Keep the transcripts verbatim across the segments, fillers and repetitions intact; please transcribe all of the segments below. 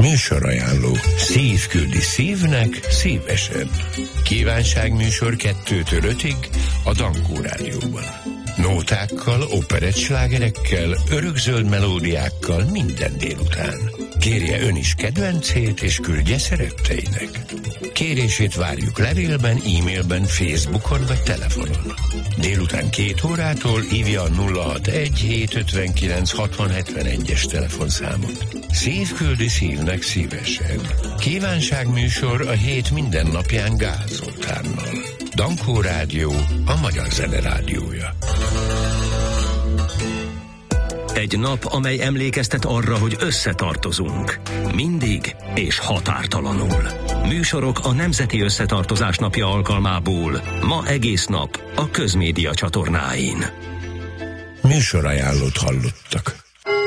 Műsorajánló. Szív küldi szívnek szívesen. Kívánságműsor kettőtől ötig a Dankó Rádióban. Nótákkal, operettslágerekkel, örökzöld melódiákkal minden délután. Kérje ön is kedvencét, és küldje szeretteinek. Kérését várjuk levélben, e-mailben, Facebookon vagy telefonon. Délután két órától hívja a nulla hatvanegy hétszázötvenkilenc hatvan hetvenegyes telefonszámot. Szív küldi szívnek szívesen. Kívánságműsor a hét minden napján Gál Zoltánnal. Dankó Rádió, a magyar zene rádiója. Egy nap, amely emlékeztet arra, hogy összetartozunk. Mindig és határtalanul. Műsorok a Nemzeti Összetartozás Napja alkalmából. Ma egész nap a Közmédia csatornáin. Műsorajánlót hallottak.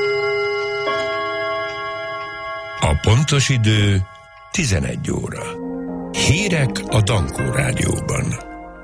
A pontos idő tizenegy óra. Hírek a Dankó Rádióban.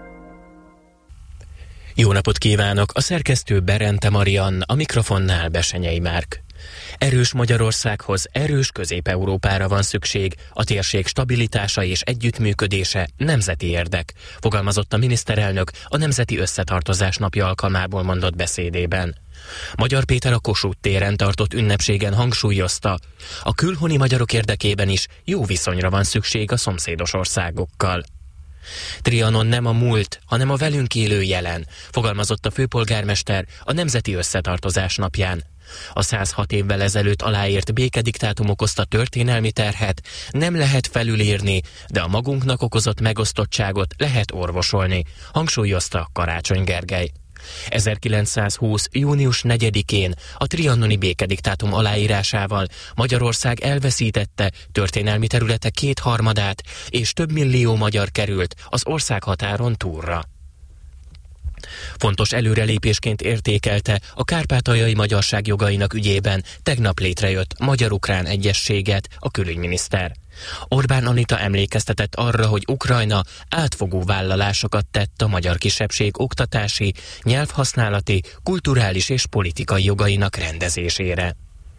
Jó napot kívánok! A szerkesztő Berente Marian, a mikrofonnál Besenyei Márk. Erős Magyarországhoz erős Közép-Európára van szükség, a térség stabilitása és együttműködése nemzeti érdek, fogalmazott a miniszterelnök a Nemzeti Összetartozás Napja alkalmából mondott beszédében. Magyar Péter a Kossuth téren tartott ünnepségen hangsúlyozta, a külhoni magyarok érdekében is jó viszonyra van szükség a szomszédos országokkal. Trianon nem a múlt, hanem a velünk élő jelen, fogalmazott a főpolgármester a Nemzeti Összetartozás Napján. A száz hat évvel ezelőtt aláírt békediktátum okozta történelmi terhet nem lehet felülírni, de a magunknak okozott megosztottságot lehet orvosolni, hangsúlyozta Karácsony Gergely. ezerkilencszázhúsz. június negyedikén a trianoni békediktátum aláírásával Magyarország elveszítette történelmi területe kétharmadát, és több millió magyar került az országhatáron túlra. Fontos előrelépésként értékelte a kárpátaljai magyarság jogainak ügyében tegnap létrejött magyar-ukrán egyezséget a külügyminiszter. Orbán Anita emlékeztetett arra, hogy Ukrajna átfogó vállalásokat tett a magyar kisebbség oktatási, nyelvhasználati, kulturális és politikai jogainak rendezésére.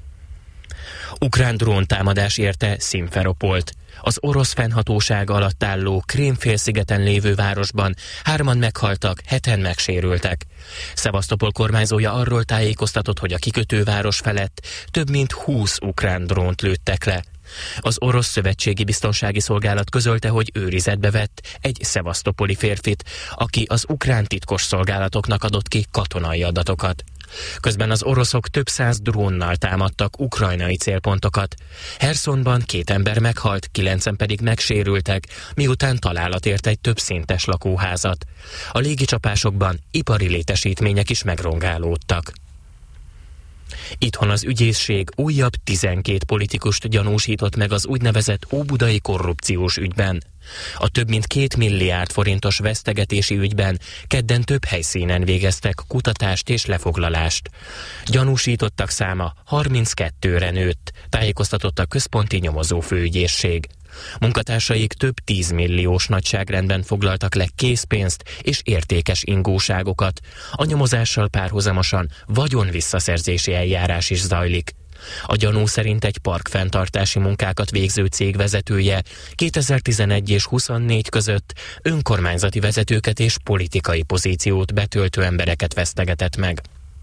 Ukrán dróntámadás érte Szimferopolt. Az orosz fennhatóság alatt álló Krím-félszigeten lévő városban hárman meghaltak, heten megsérültek. Szevasztopol kormányzója arról tájékoztatott, hogy a kikötőváros felett több mint húsz ukrán drónt lőttek le. Az orosz szövetségi biztonsági szolgálat közölte, hogy őrizetbe vett egy szevasztopoli férfit, aki az ukrán titkos szolgálatoknak adott ki katonai adatokat. Közben az oroszok több száz drónnal támadtak ukrajnai célpontokat. Hersonban két ember meghalt, kilencen pedig megsérültek, miután találat ért egy több szintes lakóházat. A légicsapásokban ipari létesítmények is megrongálódtak. Itthon az ügyészség újabb tizenkét politikust gyanúsított meg az úgynevezett óbudai korrupciós ügyben. A több mint két milliárd forintos vesztegetési ügyben kedden több helyszínen végeztek kutatást és lefoglalást. Gyanúsítottak száma harminckettőre nőtt, tájékoztatott a központi nyomozófőügyészség. Munkatársaik több tízmilliós nagyságrendben foglaltak le készpénzt és értékes ingóságokat. A nyomozással párhuzamosan vagyonvisszaszerzési eljárás is zajlik. A gyanú szerint egy parkfenntartási munkákat végző cég vezetője kétezer-tizenegy és huszonnégy között önkormányzati vezetőket és politikai pozíciót betöltő embereket vesztegetett meg.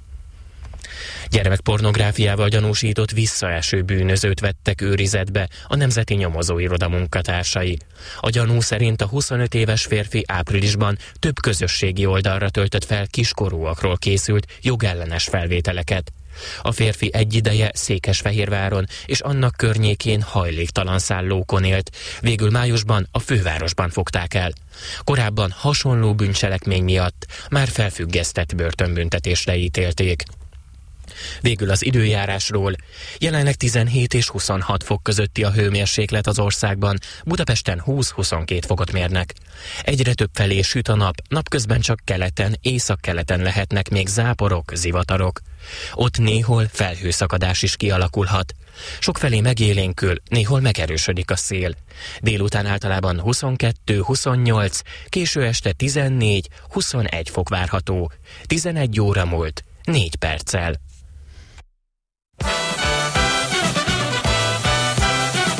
Gyermekpornográfiával gyanúsított visszaeső bűnözőt vettek őrizetbe a Nemzeti Nyomozóiroda munkatársai. A gyanú szerint a huszonöt éves férfi áprilisban több közösségi oldalra töltött fel kiskorúakról készült jogellenes felvételeket. A férfi egy ideje Székesfehérváron és annak környékén hajléktalan szállókon élt, végül májusban a fővárosban fogták el. Korábban hasonló bűncselekmény miatt már felfüggesztett börtönbüntetésre ítélték. Végül az időjárásról. Jelenleg tizenhét és huszonhat fok közötti a hőmérséklet az országban, Budapesten húsz-huszonkét fokot mérnek. Egyre több felé süt a nap, napközben csak keleten, északkeleten lehetnek még záporok, zivatarok. Ott néhol felhőszakadás is kialakulhat. Sokfelé megélénkül, néhol megerősödik a szél. Délután általában huszonkettő-huszonnyolc, késő este tizennégy-huszonegy fok várható. tizenegy óra múlt, négy perccel.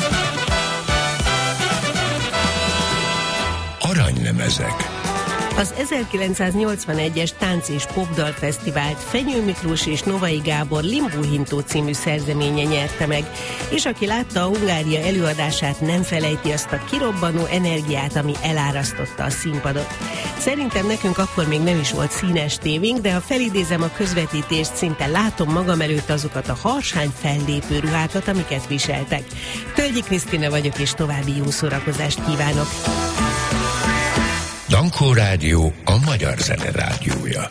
ezek. Az ezerkilencszáznyolcvanegyes Tánc és Popdal Fesztivált Fenyő Miklós és Novai Gábor Limbu Hintó című szerzeménye nyerte meg, és aki látta a Hungária előadását, nem felejti azt a kirobbanó energiát, ami elárasztotta a színpadot. Szerintem nekünk akkor még nem is volt színes tévénk, de ha felidézem a közvetítést, szinte látom magam előtt azokat a harsány fellépő ruhákat, amiket viseltek. Tölgyi Krisztina vagyok, és további jó szórakozást kívánok! Dankó Rádió a magyar zene rádiója.